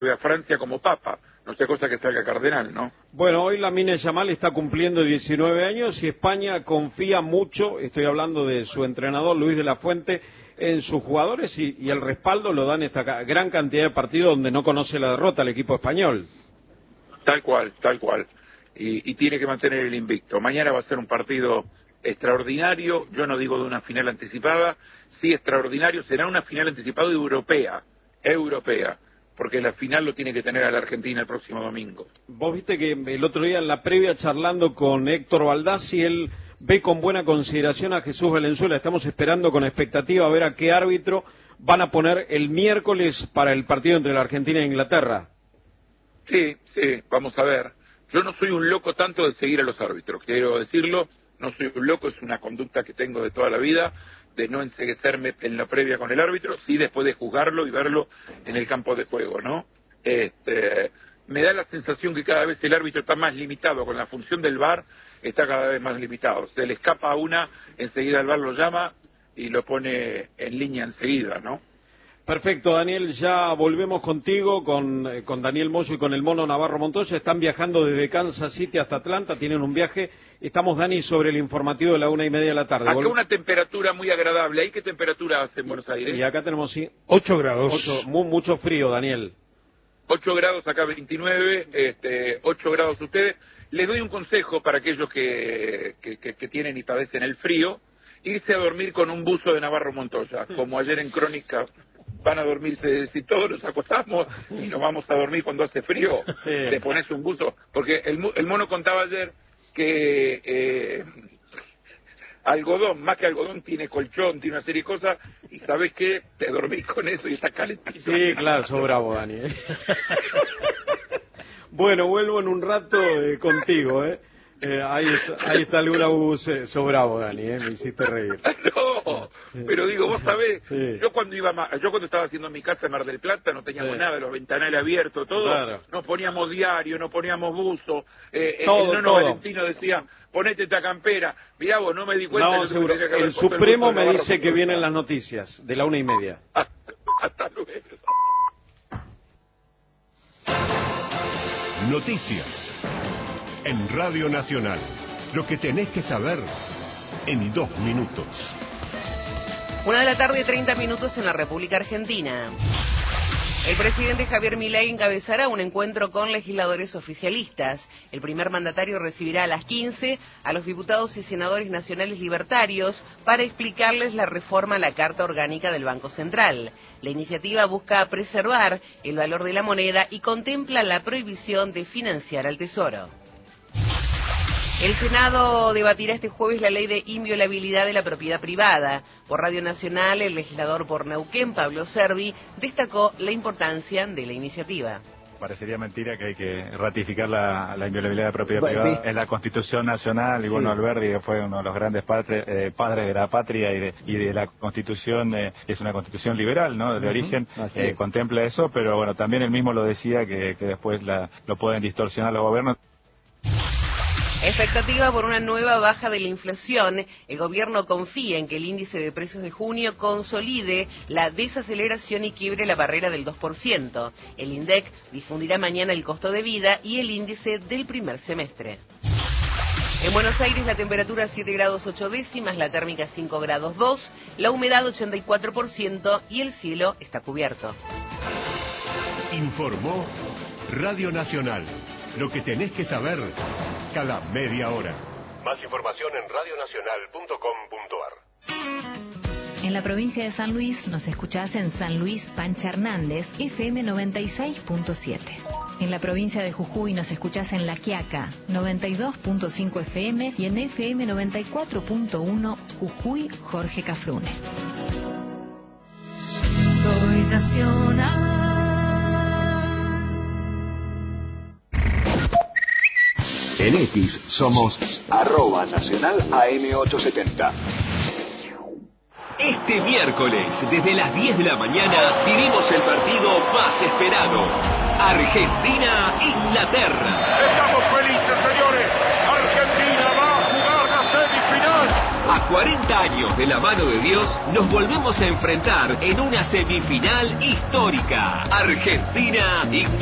a Francia como papa, no sea cosa que salga cardenal, ¿no? Bueno, hoy Lamine Yamal está cumpliendo 19 años y España confía mucho, estoy hablando de su entrenador Luis de la Fuente, en sus jugadores y el respaldo lo dan esta gran cantidad de partidos donde no conoce la derrota el equipo español. Tal cual, tal cual. Y tiene que mantener el invicto. Mañana va a ser un partido extraordinario, yo no digo de una final anticipada, sí extraordinario, será una final anticipada europea, porque la final lo tiene que tener a la Argentina el próximo domingo. Vos viste que el otro día en la previa charlando con Héctor Baldassi, él ve con buena consideración a Jesús Valenzuela, estamos esperando con expectativa a ver a qué árbitro van a poner el miércoles para el partido entre la Argentina e Inglaterra. Sí, vamos a ver. Yo no soy un loco tanto de seguir a los árbitros, quiero decirlo, no soy un loco, es una conducta que tengo de toda la vida, de no enceguecerme en la previa con el árbitro, sí después de juzgarlo y verlo en el campo de juego, ¿no? Me da la sensación que cada vez el árbitro está más limitado, con la función del VAR está cada vez más limitado. Se le escapa a una, enseguida el VAR lo llama y lo pone en línea enseguida, ¿no? Perfecto, Daniel, ya volvemos contigo, con Daniel Moyo y con el Mono Navarro Montoya. Están viajando desde Kansas City hasta Atlanta, tienen un viaje. Estamos, Dani, sobre el informativo de la 1:30 de la tarde. Acá una temperatura muy agradable. ¿Ahí qué temperatura hace en Buenos Aires? Y acá tenemos, sí, 8 grados. Mucho frío, Daniel. 8 grados acá 29, 8 grados ustedes. Les doy un consejo para aquellos que tienen y padecen el frío, irse a dormir con un buzo de Navarro Montoya, como ayer en Crónica. Van a dormirse, si todos nos acostamos y nos vamos a dormir cuando hace frío, sí. Le pones un buzo, porque el mono contaba ayer que algodón, más que algodón, tiene colchón, tiene una serie de cosas, y ¿sabes qué? Te dormís con eso y está calentito. Sí, claro, sos bravo, Dani. Bueno, vuelvo en un rato contigo, ahí está el Gurabús, sos bravo, Dani, me hiciste reír. No, pero digo, vos sabés, sí. yo cuando estaba haciendo mi casa en Mar del Plata, no teníamos nada, los ventanales abiertos, todo, claro. Nos poníamos diario, nos poníamos buzo, todo, el nono Valentino decía, ponete esta campera, mirá vos, no me di cuenta. No, seguro, el Supremo me dice que vienen las noticias, de la 1:30. Hasta luego. Noticias en Radio Nacional. Lo que tenés que saber en 2 minutos. 1:30 p.m. en la República Argentina. El presidente Javier Milei encabezará un encuentro con legisladores oficialistas. El primer mandatario recibirá a las 15 a los diputados y senadores nacionales libertarios para explicarles la reforma a la Carta Orgánica del Banco Central. La iniciativa busca preservar el valor de la moneda y contempla la prohibición de financiar al Tesoro. El Senado debatirá este jueves la ley de inviolabilidad de la propiedad privada. Por Radio Nacional, el legislador por Neuquén, Pablo Servi, destacó la importancia de la iniciativa. Parecería mentira que hay que ratificar la inviolabilidad de la propiedad privada en la Constitución Nacional, y sí. Bueno, Alberdi, que fue uno de los grandes padres de la patria y de la Constitución, es una Constitución liberal, ¿no? De origen, contempla eso, pero bueno, también él mismo lo decía, que después lo pueden distorsionar los gobiernos. Expectativa por una nueva baja de la inflación. El gobierno confía en que el índice de precios de junio consolide la desaceleración y quiebre la barrera del 2%. El INDEC difundirá mañana el costo de vida y el índice del primer semestre. En Buenos Aires la temperatura 7 grados 8 décimas, la térmica 5 grados 2, la humedad 84% y el cielo está cubierto. Informó Radio Nacional. Lo que tenés que saber cada media hora. Más información en radionacional.com.ar. En la provincia de San Luis nos escuchás en San Luis Pancha Hernández, FM 96.7. En la provincia de Jujuy nos escuchás en La Quiaca, 92.5 FM y en FM 94.1 Jujuy, Jorge Cafrune. Soy nacional. En X somos @Nacional AM870. Este miércoles, desde las 10 de la mañana, vivimos el partido más esperado. Argentina-Inglaterra. Estamos felices, señores. Argentina va a jugar la semifinal. A 40 años de la mano de Dios, nos volvemos a enfrentar en una semifinal histórica. Argentina y